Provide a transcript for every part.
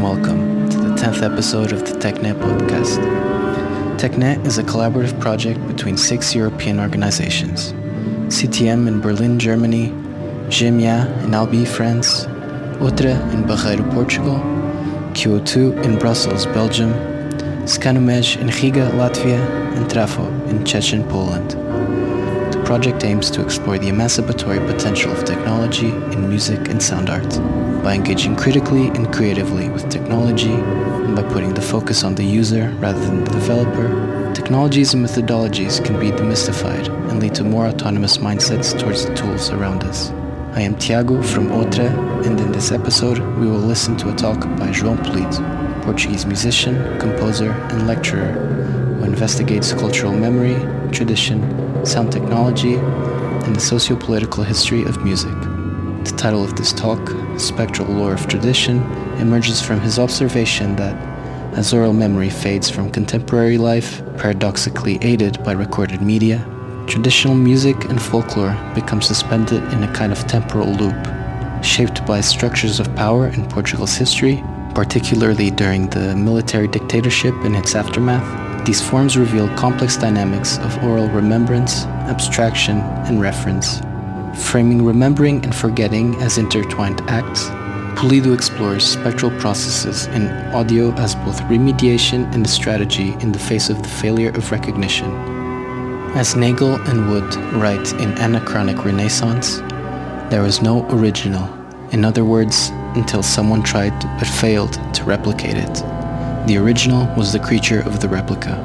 welcome to the 10th episode of the TechNet podcast. TechNet is a collaborative project between 6 European organizations: CTM in Berlin, Germany, GEMIA in Albi, France, Outra in Barreiro, Portugal, QO2 in Brussels, Belgium, Scanumej in Riga, Latvia, and Trafo in Szczecin, Poland. The project aims to explore the emancipatory potential of technology in music and sound art by engaging critically and creatively with technology and by putting the focus on the user rather than the developer. Technologies and methodologies can be demystified and lead to more autonomous mindsets towards the tools around us. I am Tiago from Outra, and in this episode we will listen to a talk by João Polido, Portuguese musician, composer, and lecturer who investigates cultural memory, tradition, sound technology, and the socio-political history of music. The title of this talk, Spectral Lore of Tradition, emerges from his observation that, as oral memory fades from contemporary life, paradoxically aided by recorded media, traditional music and folklore become suspended in a kind of temporal loop, shaped by structures of power in Portugal's history, particularly during the military dictatorship and its aftermath. These forms reveal complex dynamics of oral remembrance, abstraction, and reference. Framing remembering and forgetting as intertwined acts, Polido explores spectral processes in audio as both remediation and a strategy in the face of the failure of recognition. As Nagel and Wood write in Anachronic Renaissance, there was no original. In other words, until someone tried but failed to replicate it. The original was the creature of the replica.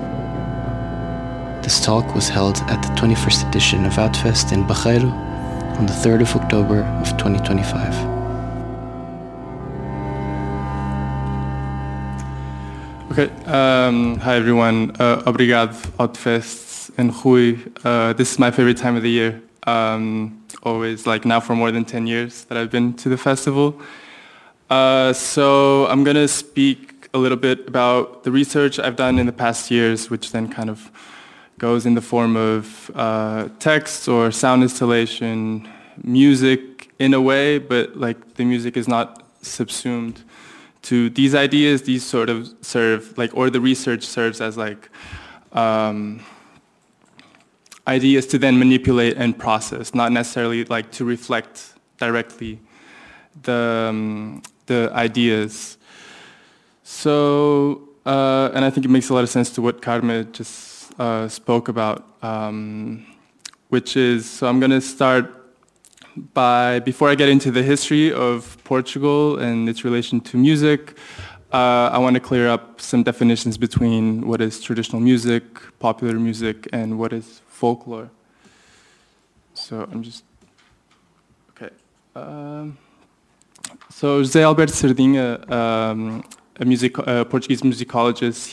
This talk was held at the 21st edition of Outfest in Barreiro on the 3rd of October of 2025. Okay, hi everyone. Obrigado, Outfest and Rui. This is my favorite time of the year. Always, like now for more than 10 years that I've been to the festival. So I'm going to speak a little bit about the research I've done in the past years, which then kind of goes in the form of text or sound installation, music in a way, but like the music is not subsumed to these ideas. These sort of serve like, or the research serves as like ideas to then manipulate and process, not necessarily like to reflect directly the ideas. So, and I think it makes a lot of sense to what Carme just spoke about, which is, so I'm going to start by, before I get into the history of Portugal and its relation to music, I want to clear up some definitions between what is traditional music, popular music, and what is folklore. So I'm just, okay. So José Alberto Sardinha, a Portuguese musicologist,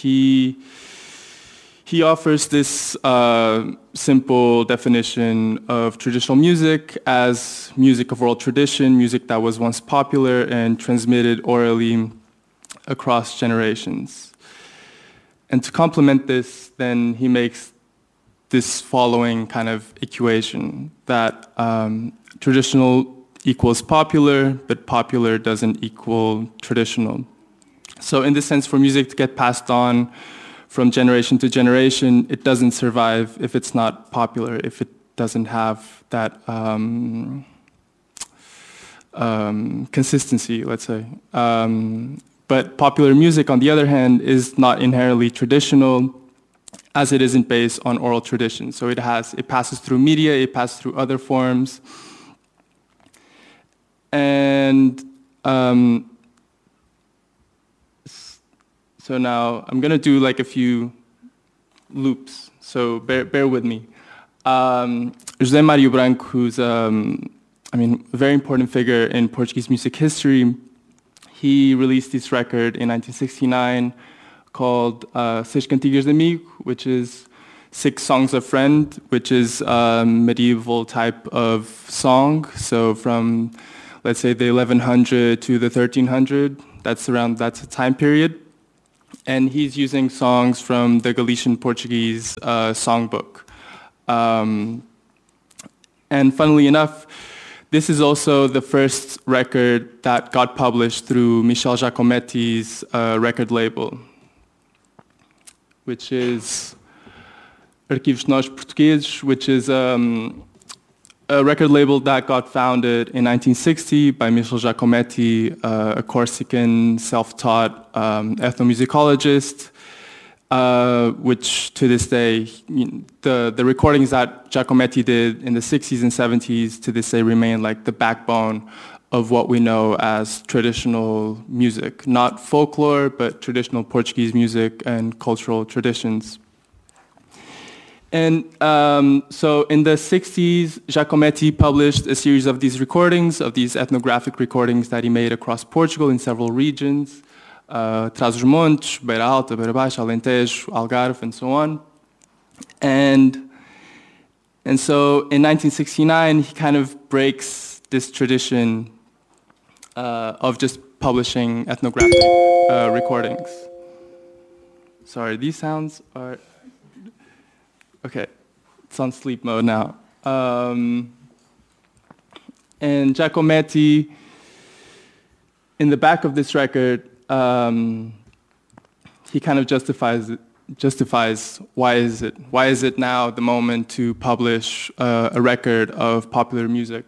he offers this simple definition of traditional music as music of oral tradition, music that was once popular and transmitted orally across generations. And to complement this, then he makes this following kind of equation that traditional equals popular, but popular doesn't equal traditional. So in this sense, for music to get passed on from generation to generation, it doesn't survive if it's not popular, if it doesn't have that consistency, let's say. But popular music, on the other hand, is not inherently traditional, as it isn't based on oral tradition. So it passes through media, it passes through other forms. And so now I'm going to do like a few loops, so bear with me. José Mário Branco, who's a very important figure in Portuguese music history, he released this record in 1969 called Seis Cantigas de Amigo, which is 6 songs of friend, which is a medieval type of song. So from, let's say, the 1100 to the 1300, that's a time period. And he's using songs from the Galician Portuguese songbook. And funnily enough, This is also the first record that got published through Michel Giacometti's record label, which is Arquivos Nós Portugueses, which is a record label that got founded in 1960 by Michel Giacometti, a Corsican self-taught ethnomusicologist, which to this day, the recordings that Giacometti did in the 60s and 70s to this day remain like the backbone of what we know as traditional music. Not folklore, but traditional Portuguese music and cultural traditions. And so in the 60s, Giacometti published a series of these recordings, of these ethnographic recordings that he made across Portugal in several regions, Trás-os-Montes, Beira Alta, Beira Baixa, Alentejo, Algarve, and so on. And so in 1969, he kind of breaks this tradition of just publishing ethnographic recordings. Sorry, these sounds are... Okay, it's on sleep mode now. And Giacometti, in the back of this record, he kind of justifies why is it now the moment to publish a record of popular music.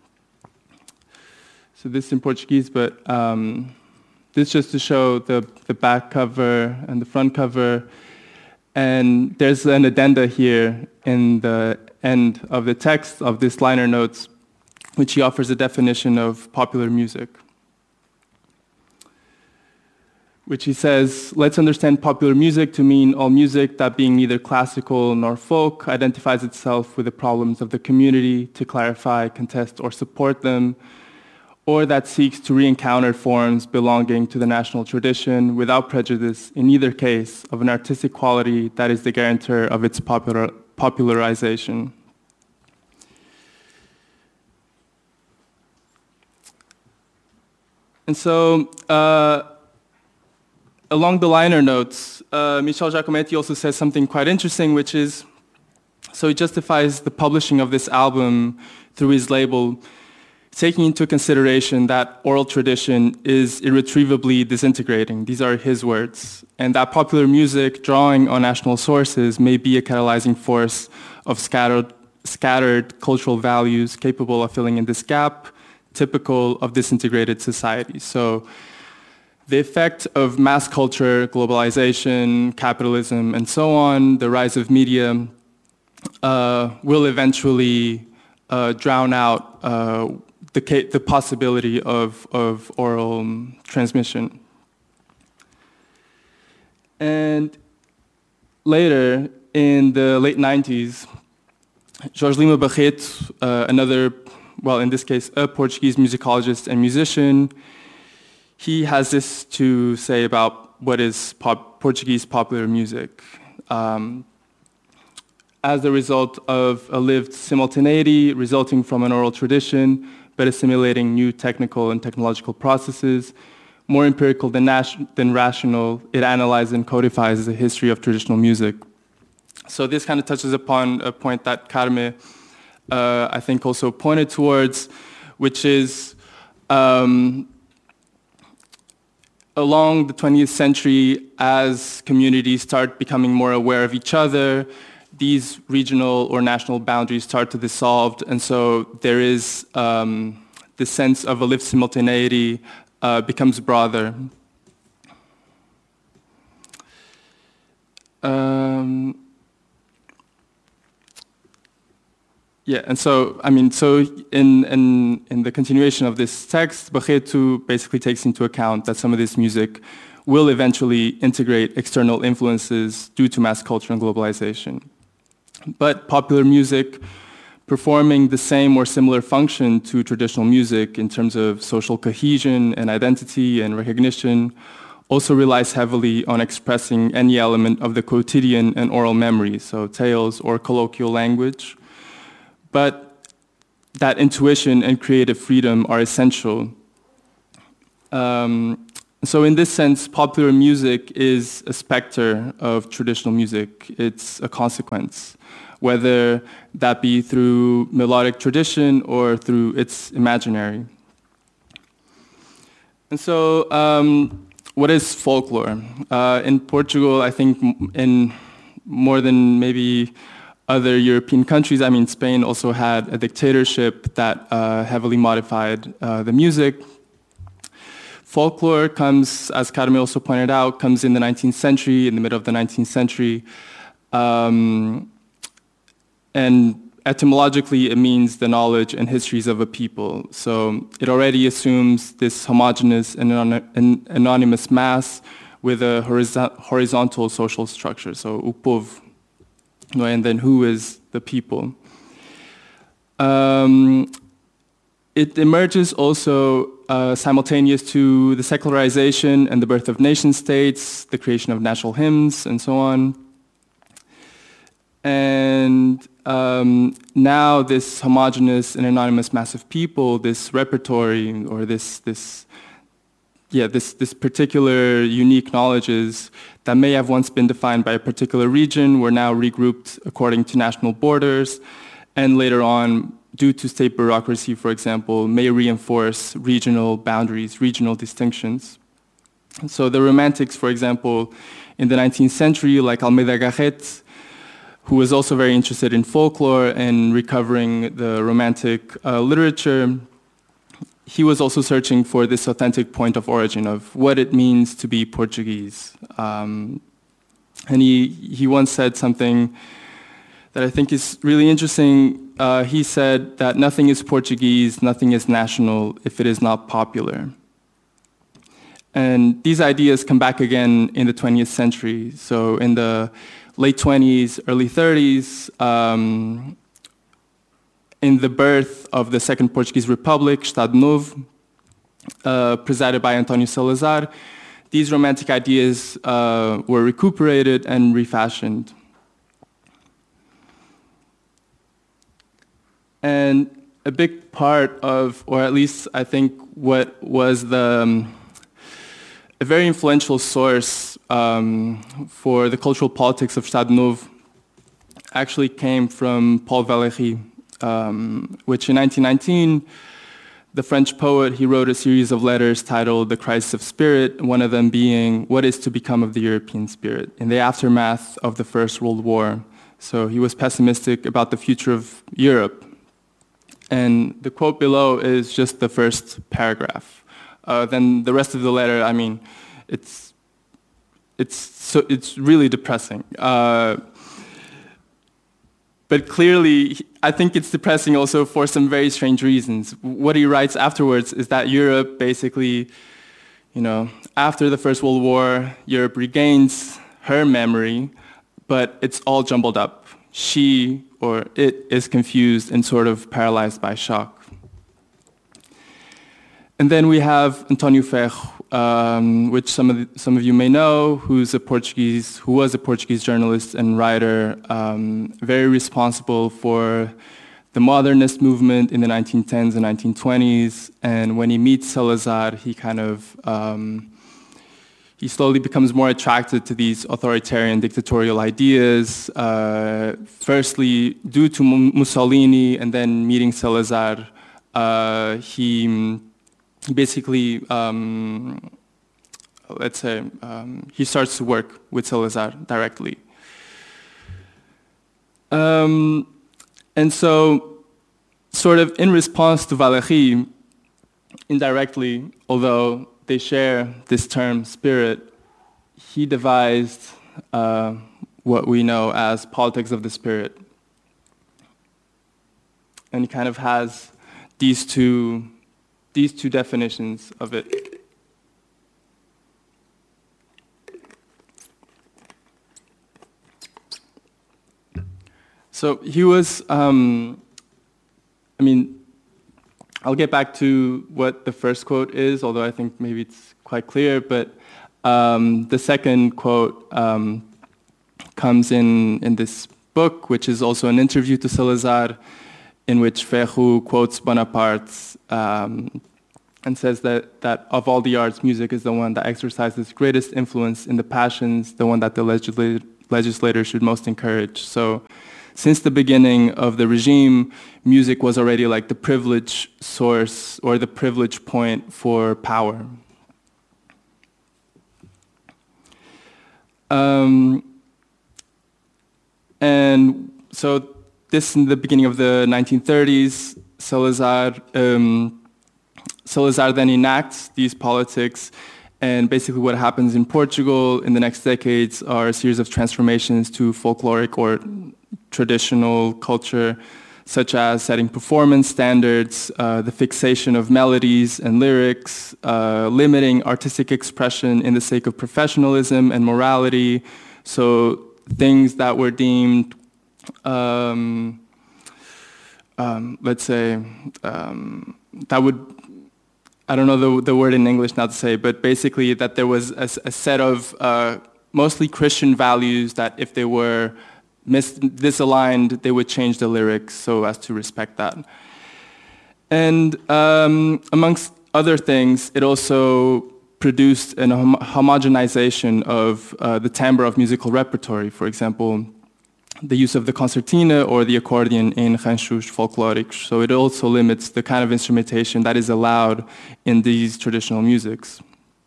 So this is in Portuguese, but this just to show the back cover and the front cover. And there's an addenda here in the end of the text of this liner notes, which he offers a definition of popular music, which he says, let's understand popular music to mean all music that being neither classical nor folk identifies itself with the problems of the community to clarify, contest, or support them, or that seeks to re-encounter forms belonging to the national tradition without prejudice, in either case, of an artistic quality that is the guarantor of its popularization. And so, along the liner notes, Michel Giacometti also says something quite interesting, which is, so he justifies the publishing of this album through his label, taking into consideration that oral tradition is irretrievably disintegrating. These are his words. And that popular music, drawing on national sources, may be a catalyzing force of scattered cultural values capable of filling in this gap, typical of disintegrated societies. So the effect of mass culture, globalization, capitalism, and so on, the rise of media, will eventually drown out the possibility of oral transmission. And later, in the late 90s, Jorge Lima Barreto, another, well, in this case, a Portuguese musicologist and musician, he has this to say about what is Portuguese popular music. As a result of a lived simultaneity resulting from an oral tradition, but assimilating new technical and technological processes, more empirical than rational, it analyzes and codifies the history of traditional music. So this kind of touches upon a point that Carme, I think, also pointed towards, which is along the 20th century, as communities start becoming more aware of each other, these regional or national boundaries start to dissolve, and so there is the sense of a lived simultaneity becomes broader. Yeah, and so, I mean, so in the continuation of this text, Barreto basically takes into account that some of this music will eventually integrate external influences due to mass culture and globalization. But popular music, performing the same or similar function to traditional music in terms of social cohesion and identity and recognition, also relies heavily on expressing any element of the quotidian and oral memory, so tales or colloquial language. But that intuition and creative freedom are essential. So in this sense, popular music is a specter of traditional music. It's a consequence. whether that be through melodic tradition or through its imaginary. And so, what is folklore? In Portugal, I think in more than maybe other European countries, I mean, Spain also had a dictatorship that heavily modified the music. Folklore comes, as Carmen also pointed out, comes in the 19th century, in the middle of the 19th century. And etymologically, it means the knowledge and histories of a people. So it already assumes this homogeneous and anonymous mass with a horizontal social structure. So o povo, and then who is the people. It emerges also simultaneous to the secularization and the birth of nation states, the creation of national hymns, and so on. And now this homogeneous and anonymous mass of people, this repertory, or this particular unique knowledges that may have once been defined by a particular region were now regrouped according to national borders, and later on, due to state bureaucracy, for example, may reinforce regional boundaries, regional distinctions. So the Romantics, for example, in the 19th century, like Almeida Garrett, who was also very interested in folklore and recovering the Romantic literature, he was also searching for this authentic point of origin of what it means to be Portuguese. And he once said something that I think is really interesting. He said that nothing is Portuguese, nothing is national if it is not popular. And these ideas come back again in the 20th century. So in the late 20s, early 30s, in the birth of the Second Portuguese Republic, Estado Novo, presided by António Salazar, these romantic ideas were recuperated and refashioned. And a big part of, or at least I think what was a very influential source for the cultural politics of Estado Novo actually came from Paul Valéry, which in 1919, the French poet, he wrote a series of letters titled The Crisis of Spirit, one of them being what is to become of the European spirit in the aftermath of the First World War. So he was pessimistic about the future of Europe. And the quote below is just the first paragraph. Then the rest of the letter, I mean, it's really depressing. But clearly, I think it's depressing also for some very strange reasons. What he writes afterwards is that Europe basically, after the First World War, Europe regains her memory, but it's all jumbled up. She, or it, is confused and sort of paralyzed by shock. And then we have António Ferro, which some of you may know, who was a Portuguese journalist and writer, very responsible for the modernist movement in the 1910s and 1920s. And when he meets Salazar, he kind of he slowly becomes more attracted to these authoritarian dictatorial ideas, firstly due to Mussolini, and then meeting Salazar, he basically, he starts to work with Salazar directly. And so, sort of in response to Valéry, indirectly, although they share this term spirit, he devised what we know as politics of the spirit. And he kind of has these two definitions of it. So he was, I'll get back to what the first quote is, although I think maybe it's quite clear, but the second quote comes in this book, which is also an interview to Salazar, in which Ferro quotes Bonaparte and says that of all the arts, music is the one that exercises greatest influence in the passions, the one that the legislator should most encourage. So since the beginning of the regime, music was already like the privilege source or the privilege point for power. And so this in the beginning of the 1930s, Salazar then enacts these politics, and basically what happens in Portugal in the next decades are a series of transformations to folkloric or traditional culture, such as setting performance standards, the fixation of melodies and lyrics, limiting artistic expression in the sake of professionalism and morality. So things that were deemed, let's say, that would, I don't know the word in English now to say, but basically that there was a set of mostly Christian values that if they were disaligned, they would change the lyrics so as to respect that. And amongst other things, it also produced an homogenization of the timbre of musical repertory. For example, the use of the concertina or the accordion in ranchos folclóricos. So it also limits the kind of instrumentation that is allowed in these traditional musics.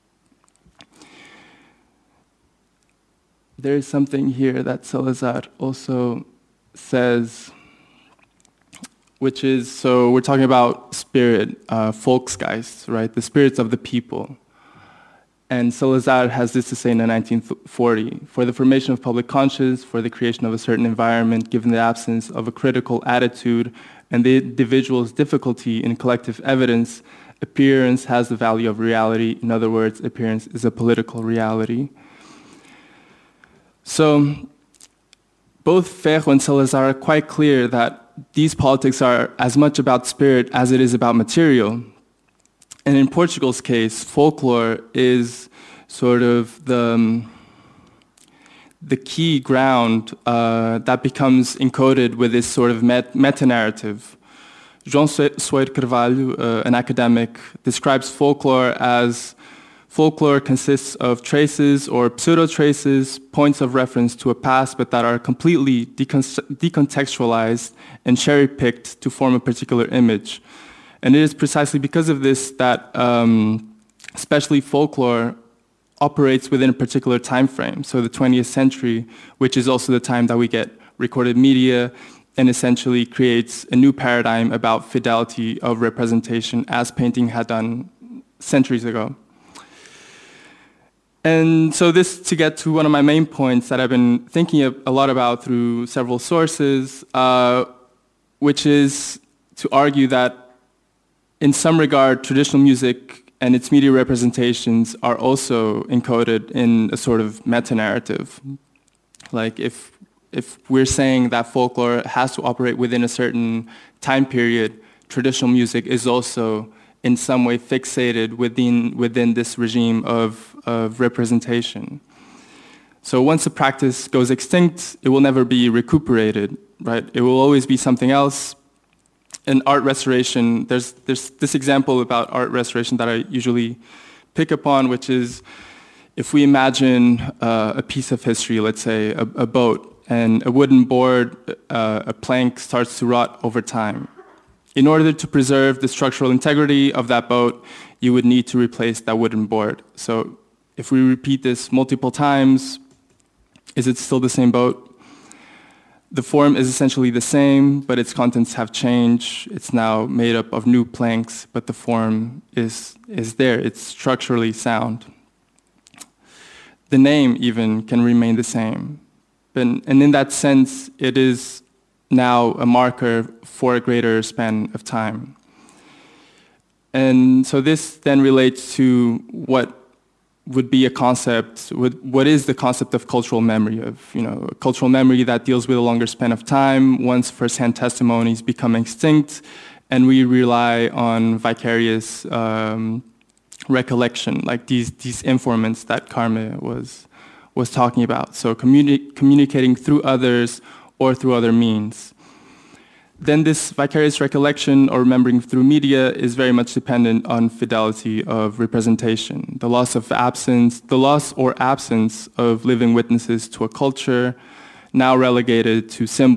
There is something here that Salazar also says, which is, so we're talking about spirit, Volksgeist, right? The spirits of the people. And Salazar has this to say in 1940, for the formation of public conscience, for the creation of a certain environment, given the absence of a critical attitude and the individual's difficulty in collective evidence, appearance has the value of reality. In other words, appearance is a political reality. So both Ferro and Salazar are quite clear that these politics are as much about spirit as it is about material. And in Portugal's case, folklore is sort of the key ground that becomes encoded with this sort of meta-narrative. João Soeiro Carvalho, an academic, describes folklore as folklore consists of traces or pseudo-traces, points of reference to a past, but that are completely decontextualized and cherry-picked to form a particular image. And it is precisely because of this that especially folklore operates within a particular time frame, so the 20th century, which is also the time that we get recorded media and essentially creates a new paradigm about fidelity of representation as painting had done centuries ago. And so this to get to one of my main points that I've been thinking a lot about through several sources, which is to argue that in some regard, traditional music and its media representations are also encoded in a sort of meta-narrative. Like if we're saying that folklore has to operate within a certain time period, traditional music is also in some way fixated within this regime of representation. So once a practice goes extinct, it will never be recuperated, right? It will always be something else. In art restoration, there's this example about art restoration that I usually pick upon, which is if we imagine a piece of history, let's say a boat, and a wooden board, a plank starts to rot over time. In order to preserve the structural integrity of that boat, you would need to replace that wooden board. So if we repeat this multiple times, is it still the same boat? The form is essentially the same, but its contents have changed. It's now made up of new planks, but the form is there. It's structurally sound. The name even can remain the same. And in that sense, it is now a marker for a greater span of time. And so this then relates to what would be a concept, what is the concept of cultural memory, of a cultural memory that deals with a longer span of time, once first-hand testimonies become extinct, and we rely on vicarious recollection, like these informants that Carme was talking about. So communicating through others or through other means. Then this vicarious recollection or remembering through media is very much dependent on fidelity of representation. The loss or absence of living witnesses to a culture, now relegated to symbols